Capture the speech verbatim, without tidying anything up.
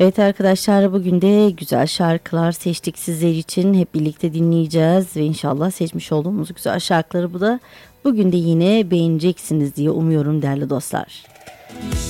Evet arkadaşlar, bugün de güzel şarkılar seçtik sizler için. Hep birlikte dinleyeceğiz ve inşallah seçmiş olduğumuz güzel şarkıları bu da bugün de yine beğeneceksiniz diye umuyorum değerli dostlar.